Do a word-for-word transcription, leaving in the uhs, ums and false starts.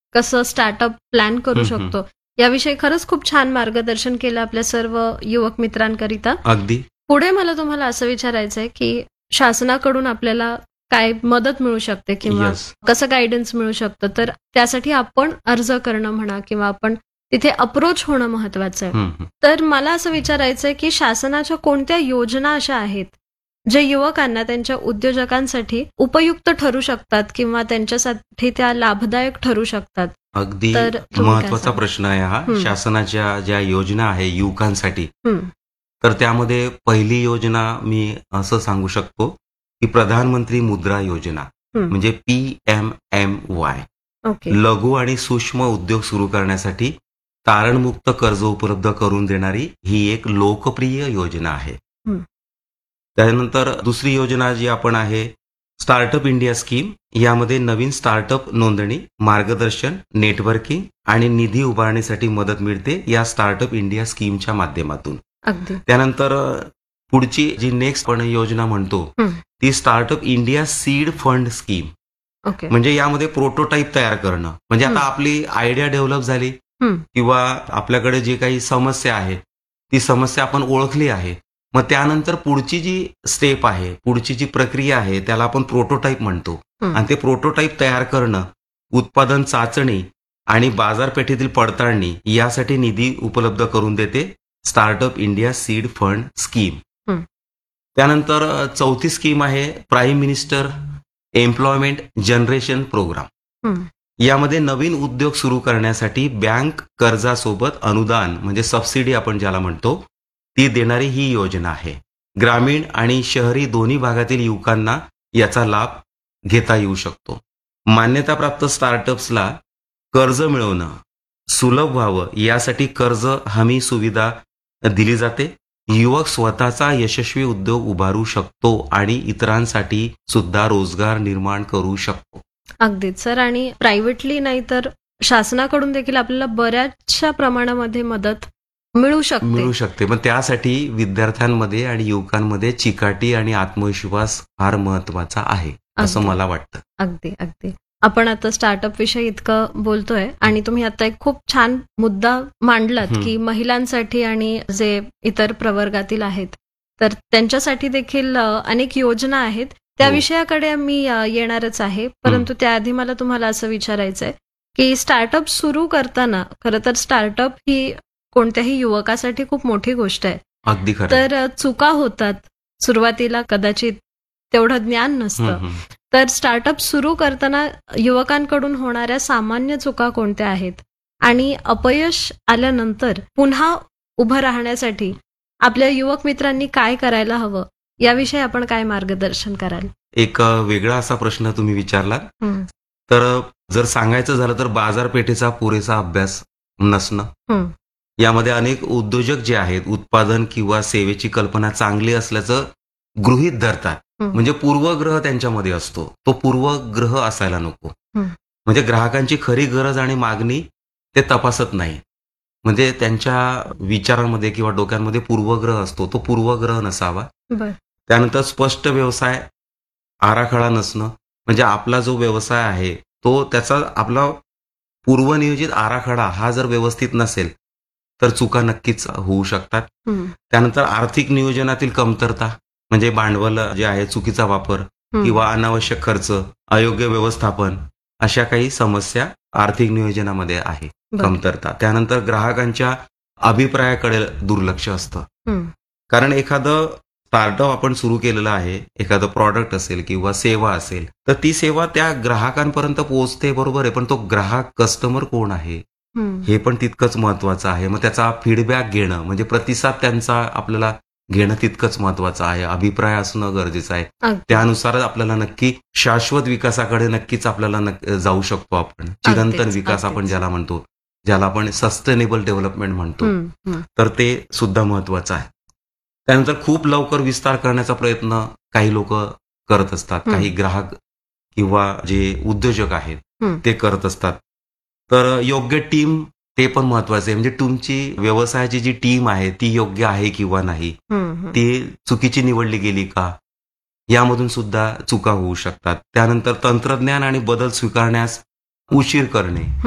कसं startup plan करू हम्म, हम्म. शकतो याविषयी खरंच खूप छान मार्गदर्शन केलं आपल्या सर्व युवक मित्रांकरिता. अगदी पुढे मला तुम्हाला असं विचारायचं आहे की शासनाकडून आपल्याला काय मदत मिळू शकते किंवा Yes. कसं गायडन्स मिळू शकतं, तर त्यासाठी आपण अर्ज करणं म्हणा किंवा आपण तिथे अप्रोच होणं महत्वाचं आहे. हम्म, हम्म. तर मला असं विचारायचं आहे की शासनाच्या कोणत्या योजना अशा आहेत जे युवकांना त्यांच्या उद्योजकांसाठी उपयुक्त ठरू शकतात किंवा त्यांच्यासाठी त्या लाभदायक ठरू शकतात? अगदी तर तुम्ही काय महत्वाचा सांगाल? प्रश्न आहे हा. हम्म. शासनाच्या ज्या योजना आहे युवकांसाठी, हम्म, तर त्यामध्ये पहिली योजना मी असं सांगू शकतो की प्रधानमंत्री मुद्रा योजना हम्म. म्हणजे P M M Y. Okay. लघु आणि सूक्ष्म उद्योग सुरू करण्यासाठी तारणमुक्त कर्ज उपलब्ध करून देणारी ही एक लोकप्रिय योजना आहे. हम्म. त्यानंतर दुसरी योजना जी आपण आहे स्टार्टअप इंडिया स्कीम. यामध्ये नवीन स्टार्टअप नोंदणी, मार्गदर्शन, नेटवर्किंग आणि निधी उभारण्यासाठी मदत मिळते या स्टार्टअप इंडिया स्कीमच्या माध्यमातून. अगदी. त्यानंतर अ, पुढची जी नेक्स्ट आपण योजना म्हणतो हम्म. ती startup India seed fund scheme. Okay. म्हणजे यामध्ये प्रोटोटाईप तयार करणं, म्हणजे आता आपली आयडिया डेव्हलप झाली हम्म. किंवा आपल्याकडे जे काही समस्या आहे ती समस्या आपण ओळखली आहे, मग त्यानंतर पुढची जी स्टेप आहे, पुढची जी प्रक्रिया आहे त्याला आपण प्रोटोटाईप म्हणतो. हम्म. आणि ते प्रोटोटाईप तयार करणं, उत्पादन चाचणी आणि बाजारपेठेतील पडताळणी यासाठी निधी उपलब्ध करून देते startup India seed fund scheme. हम्म. त्यानंतर अ, चौथी स्कीम आहे prime minister employment generation programme. हम्म. यामध्ये नवीन उद्योग सुरू करण्यासाठी बँक कर्जासोबत अनुदान म्हणजे सबसिडी आपण ज्याला म्हणतो ती देणारी ही योजना आहे. ग्रामीण आणि शहरी दोन्ही भागातील युवकांना याचा लाभ घेता येऊ शकतो. मान्यताप्राप्त स्टार्टअप्सला कर्ज मिळवणं सुलभ व्हावं यासाठी कर्ज हमी सुविधा दिली जाते. युवक स्वतःचा यशस्वी उद्योग उभारू शकतो आणि इतरांसाठी सुद्धा रोजगार निर्माण करू शकतो. अगदीच सर. आणि प्रायव्हेटली नाही तर शासनाकडून देखील आपल्याला बऱ्याचशा प्रमाणामध्ये मदत मिळू शकते. मिळू शकते. पण त्यासाठी विद्यार्थ्यांमध्ये आणि युवकांमध्ये चिकाटी आणि आत्मविश्वास फार महत्वाचा आहे असं अगदी. मला वाटतं. अगदी अगदी. आपण आता स्टार्टअप विषयी इतकं बोलतोय आणि तुम्ही आता एक खूप छान मुद्दा मांडलात हम्म. की महिलांसाठी आणि जे इतर प्रवर्गातील आहेत तर त्यांच्यासाठी देखील अ, अनेक योजना आहेत. त्या हो. विषयाकडे मी अ, येणारच आहे. परंतु त्याआधी मला तुम्हाला असं विचारायचं आहे की स्टार्टअप सुरू करताना खरं तर स्टार्टअप ही कोणत्याही युवकासाठी खूप मोठी गोष्ट आहे. अगदी खरं. तर अ, चुका होतात. सुरुवातीला कदाचित तेवढं ज्ञान नसतं. हम्म, हम्म. तर स्टार्टअप सुरू करताना युवकांकडून होणाऱ्या सामान्य चुका कोणत्या आहेत आणि अपयश आल्यानंतर पुन्हा उभं राहण्यासाठी आपल्या युवक मित्रांनी काय करायला हवं याविषयी आपण काय मार्गदर्शन कराल? एक अ, वेगळा असा प्रश्न तुम्ही विचारला. हम्म. तर अ, जर सांगायचं झालं तर बाजारपेठेचा पुरेसा अभ्यास नसणं. हम्म. यामध्ये अनेक उद्योजक जे आहेत उत्पादन किंवा सेवेची कल्पना चांगली असल्याचं गृहीत धरतात. हम्म. म्हणजे पूर्वग्रह त्यांच्यामध्ये असतो. तो पूर्वग्रह असायला नको. हम्म. म्हणजे ग्राहकांची खरी गरज आणि मागणी ते तपासत नाही. म्हणजे त्यांच्या विचारांमध्ये किंवा डोक्यांमध्ये पूर्वग्रह असतो, तो पूर्वग्रह नसावा. बर. त्यानंतर स्पष्ट व्यवसाय आराखडा नसणं. म्हणजे आपला जो व्यवसाय आहे तो त्याचा आपला पूर्वनियोजित आराखडा हा जर व्यवस्थित नसेल तर चुका नक्कीच होऊ शकतात. हम्म. त्यानंतर आर्थिक नियोजनातील कमतरता म्हणजे भांडवल जे आहे चुकीचा वापर हम्म. किंवा अनावश्यक खर्च, अयोग्य व्यवस्थापन अशा काही समस्या आर्थिक नियोजनामध्ये आहे, बर. कमतरता. त्यानंतर ग्राहकांच्या अभिप्रायाकडे दुर्लक्ष असतं. हम्म. कारण एखादं स्टार्टअप आपण सुरू केलेलं आहे, एखादं प्रॉडक्ट असेल किंवा सेवा असेल तर ती सेवा त्या ग्राहकांपर्यंत पोहोचते बरोबर आहे, पण तो ग्राहक कस्टमर कोण आहे हम्म. हे पण तितकंच महत्वाचं आहे. मग त्याचा फीडबॅक घेणं म्हणजे प्रतिसाद त्यांचा आपल्याला घेणं तितकंच महत्वाचं आहे. अभिप्राय असणं गरजेचं आहे. अगदी. त्यानुसार आपल्याला नक्की शाश्वत विकासाकडे नक्कीच आपल्याला नक्क- जाऊ शकतो आपण. चिरंतन अगदीच, विकास आपण अगदीच. ज्याला म्हणतो, ज्याला आपण सस्टेनेबल डेव्हलपमेंट म्हणतो, हम्म. हम्म. तर ते सुद्धा महत्वाचं आहे. त्यानंतर खूप लवकर विस्तार करण्याचा प्रयत्न काही लोक करत असतात, हम्म. काही ग्राहक किंवा जे उद्योजक आहेत हम्म. ते करत असतात. तर योग्य टीम ते पण महत्वाचं आहे. म्हणजे तुमची व्यवसायाची जी टीम आहे ती योग्य आहे किंवा नाही, हम्म. हम्म. ती चुकीची निवडली गेली का, यामधून सुद्धा चुका होऊ शकतात. त्यानंतर तंत्रज्ञान आणि बदल स्वीकारण्यास उशीर करणे